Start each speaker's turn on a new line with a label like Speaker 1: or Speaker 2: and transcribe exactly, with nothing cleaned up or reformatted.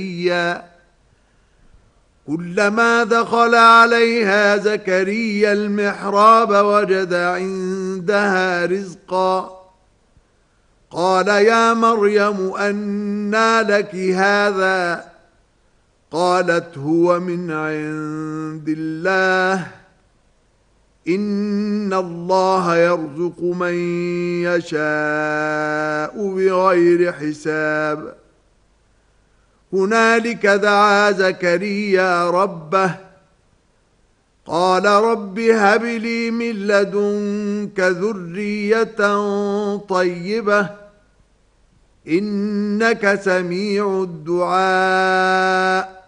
Speaker 1: كلما دخل عليها زكريا المحراب وجد عندها رزقا قال يا مريم أنى لك هذا قالت هو من عند الله إن الله يرزق من يشاء بغير حساب هنالك دعا زكريا ربه قال رب هب لي من لدنك ذرية طيبة إنك سميع الدعاء